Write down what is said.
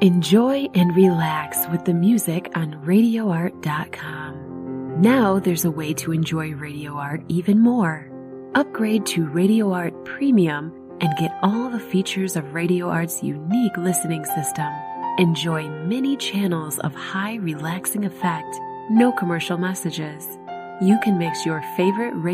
Enjoy and relax with the music on RadioArt.com. Now there's a way to enjoy Radio Art even more. Upgrade to Radio Art Premium and get all the features of Radio Art's unique listening system. Enjoy many channels of high relaxing effect, no commercial messages. You can mix your favorite radio